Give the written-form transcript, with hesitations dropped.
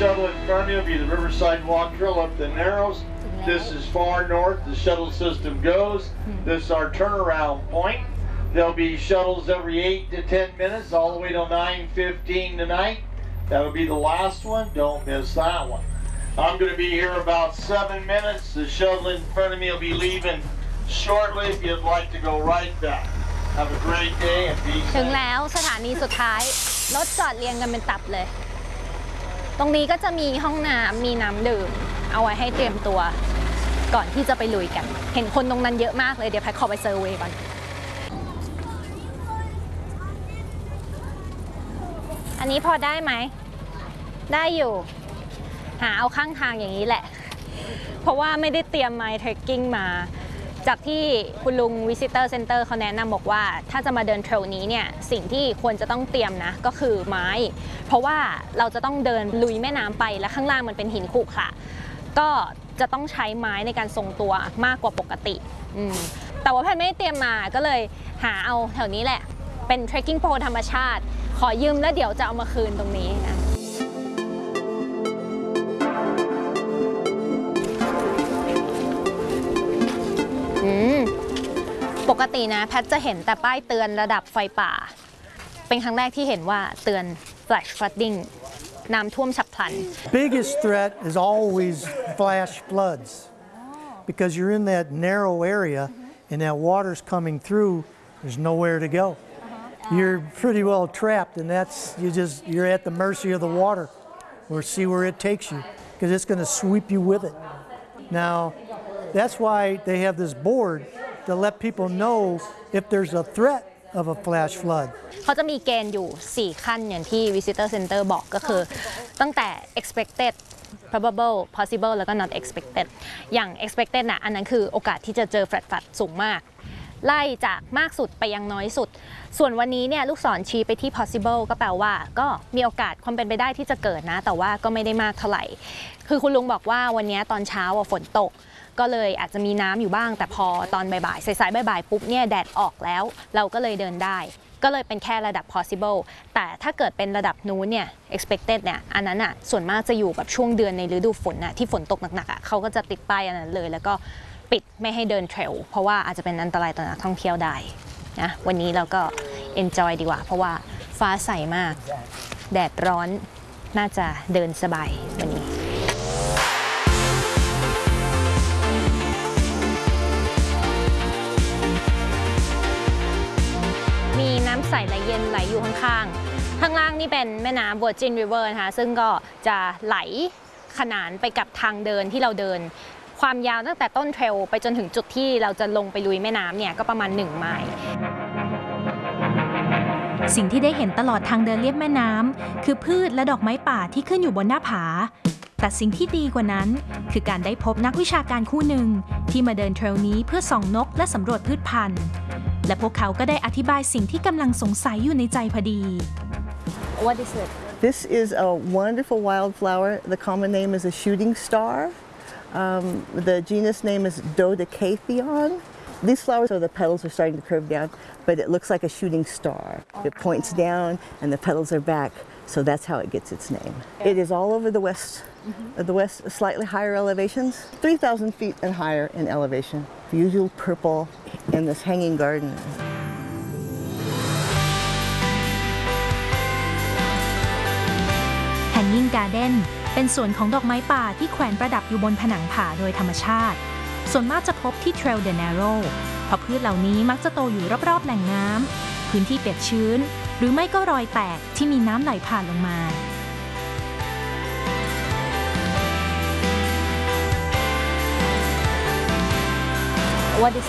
shuttle in front of you will be the Riverside Walk Trail up the Narrows. This is far north the shuttle system goes. This is our turnaround point. There'll be shuttles every 8 to 10 minutes all the way till 9:15 tonight. That'll be the last one. Don't miss that one. I'm going to be here about 7 minutes. The shuttle in front of me will be leaving shortly if you'd like to go right back. Have a great day and be safe. ถึงแล้วสถานีสุดท้ายรถจอดเรียงกันเป็นตับเลยตรงนี้ก็จะมีห้องน้ำมีน้ำดื่มเอาไว้ให้เตรียมตัวก่อนที่จะไปลุยกันเห็นคนตรงนั้นเยอะมากเลยเดี๋ยวแพทขอไปเซอร์เวย์ก่อนอันนี้พอได้ไหมได้อยู่หาเอาข้างทางอย่างนี้แหละเพราะว่าไม่ได้เตรียมไม้เทรคกิ้งมาจากที่คุณลุง Visitor Center เขาแนะนำบอกว่าถ้าจะมาเดินเทรลนี้เนี่ยสิ่งที่ควรจะต้องเตรียมนะก็คือไม้เพราะว่าเราจะต้องเดินลุยแม่น้ำไปและข้างล่างมันเป็นหินขรุขระก็จะต้องใช้ไม้ในการทรงตัวมากกว่าปกติแต่ว่าแพทย์ไม่ได้เตรียมมาก็เลยหาเอาแถวนี้แหละเป็นเทรคกิ้งโพลธรรมชาติขอยืมแล้วเดี๋ยวจะเอามาคืนตรงนี้นะปกตินะแพทจะเห็นแต่ป้ายเตือนระดับไฟป่าเป็นครั้งแรกที่เห็นว่าเตือน flash flooding น้ำท่วมฉับพลัน Biggest threat is always flash floods because you're in that narrow area and that water's coming through. There's nowhere to go. You're pretty well trapped, and you're at the mercy of the water, or see where it takes you, because it's going to sweep you with it. Now, that's why they have this board to let people know if there's a threat of a flash flood. เขาจะมีเกณฑ์อยู่4ขั้นอย่างที่ Visitor Center บอกก็คือตั้งแต่ expected probable possible แล้วก็ not expected อย่าง expected นะอันนั้นคือโอกาสที่จะเจอ flash flood สูงมากไล่จากมากสุดไปยังน้อยสุดส่วนวันนี้เนี่ยลูกศรชี้ไปที่ possible ก็แปลว่าก็มีโอกาสความเป็นไปได้ที่จะเกิดนะแต่ว่าก็ไม่ได้มากเท่าไหร่คือคุณลุงบอกว่าวันนี้ตอนเช้าฝนตกก็เลยอาจจะมีน้ำอยู่บ้างแต่พอตอนบ่ายๆสายๆบ่ายๆปุ๊บเนี่ยแดดออกแล้วเราก็เลยเดินได้ก็เลยเป็นแค่ระดับ possible แต่ถ้าเกิดเป็นระดับนู้นเนี่ย expected เนี่ยอันนั้นอ่ะส่วนมากจะอยู่แบบช่วงเดือนในฤดูฝนน่ะที่ฝนตกหนักๆอ่ะเขาก็จะติดป้ายอันนั้นเลยแล้วก็ปิดไม่ให้เดินเทรลเพราะว่าอาจจะเป็นอันตรายต่อนักท่องเที่ยวได้นะวันนี้เราก็ enjoy ดีกว่าเพราะว่าฟ้าใสมากแดดร้อนน่าจะเดินสบายวันนี้มีน้ำใสและเย็นไหลอยู่ข้างๆข้างล่างนี่เป็นแม่น้ำ Virgin River นะคะซึ่งก็จะไหลขนานไปกับทางเดินที่เราเดินความยาวตั้งแต่ต้นเทรลไปจนถึงจุดที่เราจะลงไปลุยแม่น้ำเนี่ยก็ประมาณ1 ไมล์สิ่งที่ได้เห็นตลอดทางเดินเลียบแม่น้ำคือพืชและดอกไม้ป่าที่ขึ้นอยู่บนหน้าผาแต่สิ่งที่ดีกว่านั้นคือการได้พบนักวิชาการคู่หนึ่งที่มาเดินเทรลนี้เพื่อส่องนกและสำรวจพืชพันธุ์และพวกเขาก็ได้อธิบายสิ่งที่กำลังสงสัยอยู่ในใจพอดี What is it? This is a wonderful wildflower. The common name is a shooting star. The genus name is Dodecatheon. These flowers, so the petals are starting to curve down, but it looks like a shooting star. It points down and the petals are back, so that's how it gets its name. It is all over the west, slightly higher elevations, 3,000 feet and higher in elevation. The usual purple in this hanging garden. Hanging Garden เป็นส่วนของดอกไม้ป่าที่แขวนประดับอยู่บนผนังผาโดยธรรมชาติส่วนมากจะพบที่ Trail the Narrow เพราะพืชเหล่านี้มักจะโตอยู่รอบๆแหล่งน้ำพื้นที่เปียกชื้นหรือไม่ก็รอยแตกที่มีน้ำไหลผ่านลงมา What is